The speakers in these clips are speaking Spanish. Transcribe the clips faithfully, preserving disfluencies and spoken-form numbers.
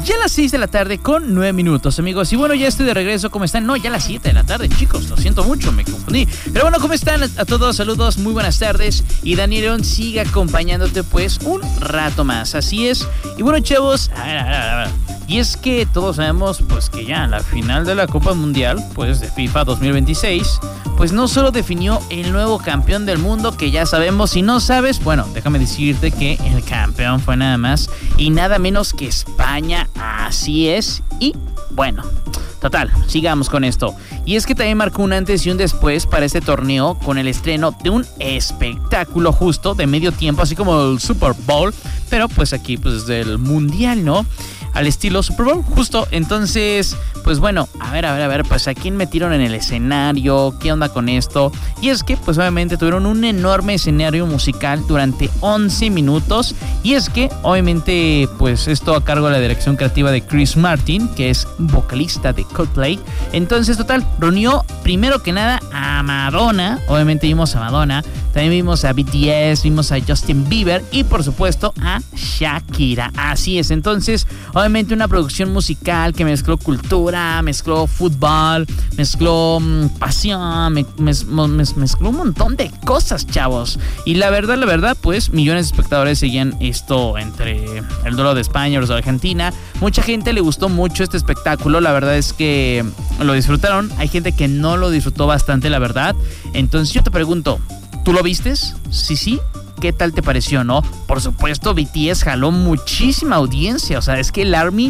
Ya a las seis de la tarde con nueve minutos, amigos. Y bueno, ya estoy de regreso. ¿Cómo están? No, ya a las siete de la tarde, chicos. Lo siento mucho, me confundí. Pero bueno, ¿cómo están a todos? Saludos, muy buenas tardes. Y Daniel León sigue acompañándote pues un rato más. Así es. Y bueno, chavos, a ver, a ver, a ver. Y es que todos sabemos pues que ya la final de la Copa Mundial pues de FIFA dos mil veintiséis pues no solo definió el nuevo campeón del mundo, que ya sabemos. Si no sabes, bueno, déjame decirte que el campeón fue nada más y nada menos que España. Así es. Y bueno, total, sigamos con esto. Y es que también marcó un antes y un después para este torneo con el estreno de un espectáculo justo de medio tiempo, así como el Super Bowl, pero pues aquí pues del Mundial, ¿no? Al estilo Super Bowl, justo. Entonces, pues bueno, a ver, a ver, a ver, pues a quién metieron en el escenario, qué onda con esto. Y es que, pues obviamente tuvieron un enorme escenario musical durante once minutos. Y es que, obviamente, pues esto a cargo de la dirección creativa de Chris Martin, que es vocalista de Coldplay. Entonces, total, reunió primero que nada a Madonna. Obviamente vimos a Madonna, también vimos a B T S, vimos a Justin Bieber y por supuesto a Shakira. Así es, entonces, obviamente una producción musical que mezcló cultura, mezcló fútbol, mezcló mmm, pasión, me, mez, mez, mezcló un montón de cosas, chavos. Y la verdad, la verdad, pues millones de espectadores seguían esto entre el duelo de España y los de Argentina. Mucha gente le gustó mucho este espectáculo, la verdad es que lo disfrutaron. Hay gente que no lo disfrutó bastante, la verdad. Entonces yo te pregunto, ¿tú lo vistes? Sí, sí. ¿Qué tal te pareció, no? Por supuesto, B T S jaló muchísima audiencia. O sea, es que el ARMY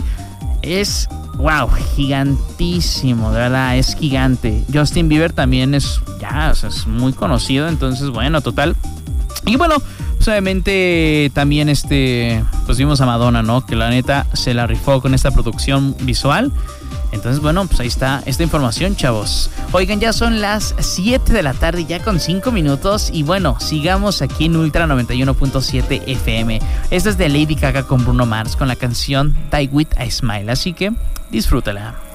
es, wow, gigantísimo, de verdad, es gigante. Justin Bieber también es, ya, o sea, es muy conocido. Entonces, bueno, total. Y bueno, pues obviamente también este, pues vimos a Madonna, ¿no? Que la neta se la rifó con esta producción visual. Entonces, bueno, pues ahí está esta información, chavos. Oigan, ya son las siete de la tarde, ya con cinco minutos. Y bueno, sigamos aquí en Ultra noventa y uno punto siete F M. Esta es de Lady Gaga con Bruno Mars, con la canción Die With a Smile. Así que disfrútala.